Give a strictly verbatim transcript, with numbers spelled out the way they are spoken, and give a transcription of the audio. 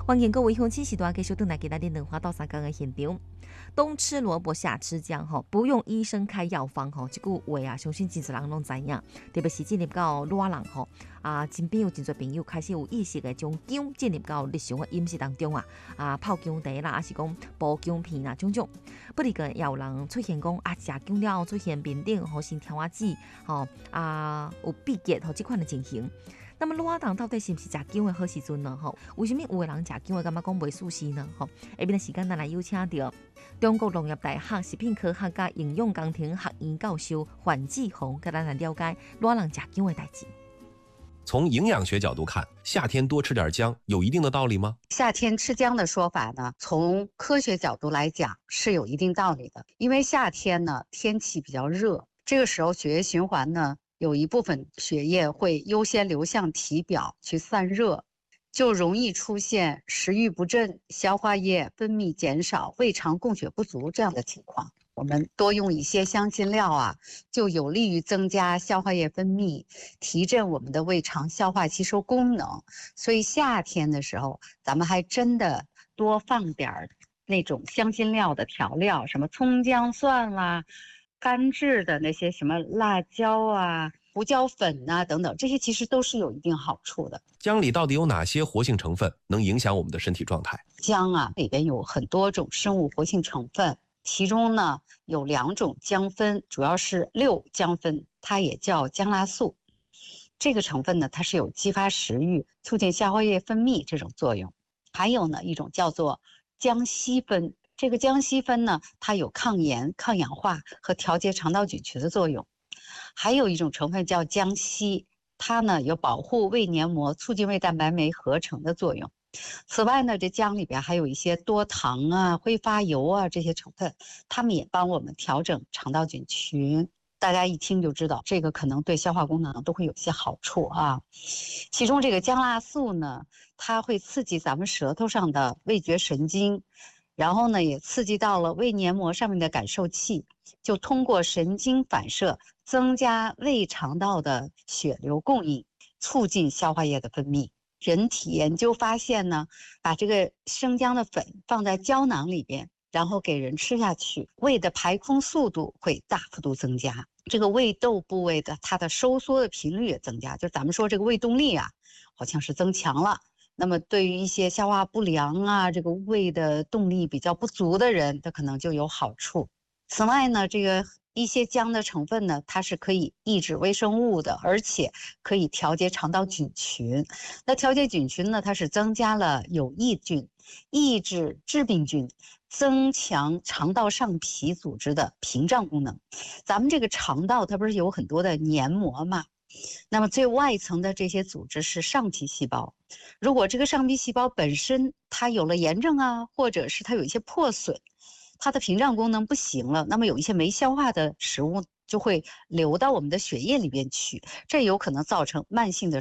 欢迎各位乡亲时段继续回来给大家两花到三天的现场。冬吃萝卜夏吃姜吼，不用医生开药方吼，这句话啊，相信真侪人拢知影。特别是进入到热人吼啊，身边有真侪朋友开始有意识的将姜进入到日常的饮食当中啊，啊泡姜茶啦，还是讲煲姜片啦，种种。不离个也有人出现讲啊，食姜了后出现面顶或心跳啊子吼啊有闭结吼这款的情形。那么热人到底是不是食姜的好时阵呢？吼，为什么有的人食姜的感觉讲袂舒适呢？吼，下边的时间咱来邀请到中国农业大学食品科学甲营养工程学院教授范志宏，跟咱来了解热人食姜的代志。 从营养学角度看，夏天多吃点姜有一定的道理吗？ 夏天吃姜的说法呢，从科学角度来讲是有一定道理的。因为夏天呢天气比较热，这个时候血液循环呢有一部分血液会优先流向体表去散热，就容易出现食欲不振、消化液分泌减少、胃肠供血不足这样的情况。我们多用一些香辛料啊，就有利于增加消化液分泌，提振我们的胃肠消化吸收功能。所以夏天的时候，咱们还真的多放点那种香辛料的调料，什么葱姜蒜啦、干制的那些什么辣椒啊、胡椒粉啊等等，这些其实都是有一定好处的。 姜里到底有哪些活性成分能影响我们的身体状态？ 姜啊里边有很多种生物活性成分，其中呢有两种姜酚，主要是六姜酚，它也叫姜辣素。这个成分呢，它是有激发食欲、促进消化液分泌这种作用。还有呢一种叫做姜烯酚，这个姜烯酚呢，它有抗炎、抗氧化和调节肠道菌群的作用。还有一种成分叫姜烯，它呢有保护胃黏膜、促进胃蛋白酶合成的作用。此外呢，这姜里边还有一些多糖啊、挥发油啊这些成分，它们也帮我们调整肠道菌群。大家一听就知道，这个可能对消化功能都会有些好处啊。其中这个姜辣素呢，它会刺激咱们舌头上的味觉神经，然后呢也刺激到了胃黏膜上面的感受器，就通过神经反射增加胃肠道的血流供应，促进消化液的分泌。人体研究发现呢，把这个生姜的粉放在胶囊里边，然后给人吃下去，胃的排空速度会大幅度增加，这个胃窦部位的它的收缩的频率也增加，就咱们说这个胃动力啊，好像是增强了。那么对于一些消化不良啊，这个胃的动力比较不足的人，它可能就有好处。此外呢，这个一些姜的成分呢，它是可以抑制微生物的，而且可以调节肠道菌群。那调节菌群呢，它是增加了有益菌，抑制致病菌，增强肠道上皮组织的屏障功能。咱们这个肠道它不是有很多的黏膜吗？那么最外层的这些组织是上皮细胞，如果这个上皮细胞本身它有了炎症啊，或者是它有一些破损，它的屏障功能不行了，那么有一些没消化的食物就会流到我们的血液里边去，这有可能造成慢性的